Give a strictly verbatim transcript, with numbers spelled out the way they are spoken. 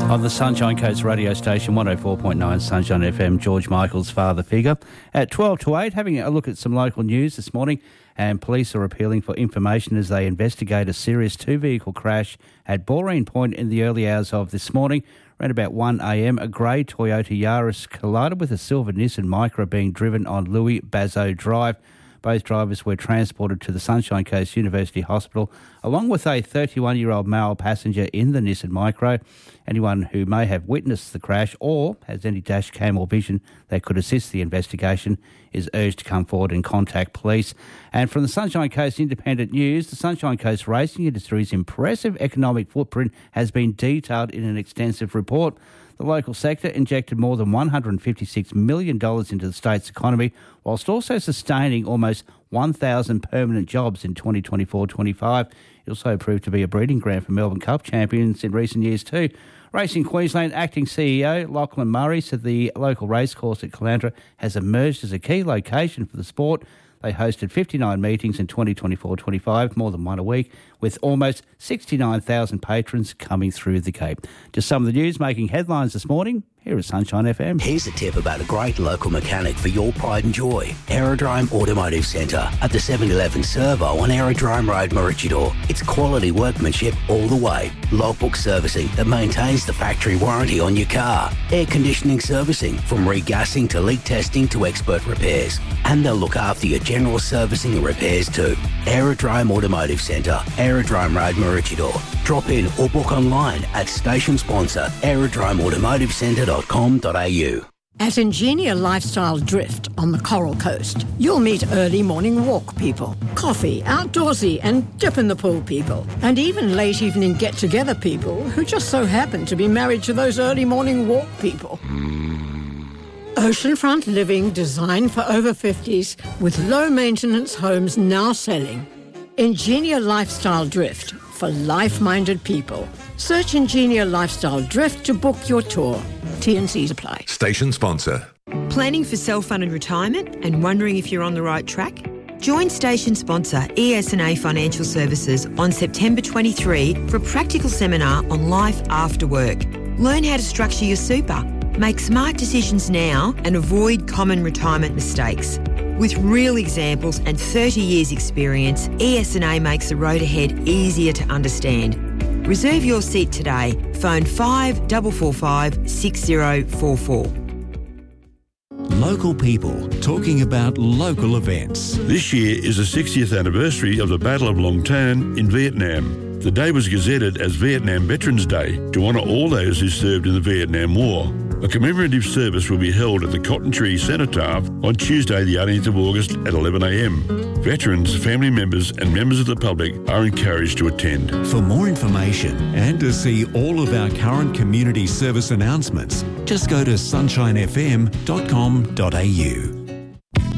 On the Sunshine Coast radio station, one oh four point nine Sunshine F M, George Michael's father figure. At twelve to eight, having a look at some local news this morning, and police are appealing for information as they investigate a serious two-vehicle crash at Boreen Point in the early hours of this morning. Around about one a m, a grey Toyota Yaris collided with a silver Nissan Micra being driven on Louis Bazot Drive. Both drivers were transported to the Sunshine Coast University Hospital, along with a thirty-one-year-old male passenger in the Nissan Micra. Anyone who may have witnessed the crash or has any dash cam or vision that could assist the investigation is urged to come forward and contact police. And from the Sunshine Coast Independent News, the Sunshine Coast racing industry's impressive economic footprint has been detailed in an extensive report. The local sector injected more than one hundred fifty-six million dollars into the state's economy, whilst also sustaining almost one thousand permanent jobs in twenty twenty-four twenty-five. It also proved to be a breeding ground for Melbourne Cup champions in recent years too. Racing Queensland Acting C E O Lachlan Murray said the local racecourse at Caloundra has emerged as a key location for the sport. They hosted fifty-nine meetings in twenty twenty-four twenty-five, more than one a week, with almost sixty-nine thousand patrons coming through the Cape. Just some of the news making headlines this morning. Here is Sunshine F M. Here's a tip about a great local mechanic for your pride and joy. Aerodrome Automotive Centre at the seven eleven Servo on Aerodrome Road, Maroochydore. It's quality workmanship all the way. Logbook servicing that maintains the factory warranty on your car. Air conditioning servicing from regassing to leak testing to expert repairs. And they'll look after your general servicing and repairs too. Aerodrome Automotive Centre, Aerodrome Road, Maroochydore. Drop in or book online at station sponsor aerodrome automotive centre dot com dot a u. At Ingenia Lifestyle Drift on the Coral Coast, you'll meet early morning walk people, coffee, outdoorsy and dip in the pool people, and even late evening get-together people who just so happen to be married to those early morning walk people. Oceanfront living designed for over fifties with low-maintenance homes now selling. Ingenia Lifestyle Drift for life-minded people. Search Ingenia Lifestyle Drift to book your tour. T and C's apply. Station sponsor. Planning for self-funded retirement and wondering if you're on the right track? Join station sponsor E S and A Financial Services on September twenty-third for a practical seminar on life after work. Learn how to structure your super, make smart decisions now and avoid common retirement mistakes. With real examples and thirty years experience, E S and A makes the road ahead easier to understand. Reserve your seat today. Phone five four four five, six zero four four. Local people talking about local events. This year is the sixtieth anniversary of the Battle of Long Tan in Vietnam. The day was gazetted as Vietnam Veterans Day to honour all those who served in the Vietnam War. A commemorative service will be held at the Cotton Tree Cenotaph on Tuesday the eighteenth of August at eleven a m. Veterans, family members and members of the public are encouraged to attend. For more information and to see all of our current community service announcements, just go to sunshine f m dot com dot a u.